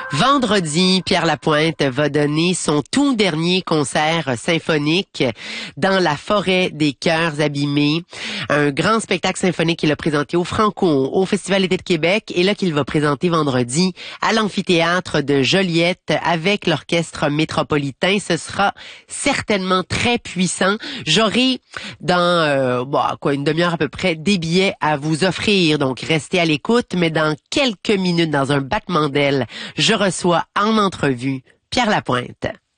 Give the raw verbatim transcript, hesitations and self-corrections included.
Vendredi, Pierre Lapointe va donner son tout dernier concert symphonique dans la forêt des cœurs abîmés. Un grand spectacle symphonique qu'il a présenté au Franco, au Festival d'été de Québec, et là qu'il va présenter vendredi à l'amphithéâtre de Joliette avec l'orchestre métropolitain. Ce sera certainement très puissant. J'aurai dans euh, bon, quoi une demi-heure à peu près des billets à vous offrir, donc restez à l'écoute. Mais dans quelques minutes, dans un battement d'ailes, je reçois en entrevue Pierre Lapointe.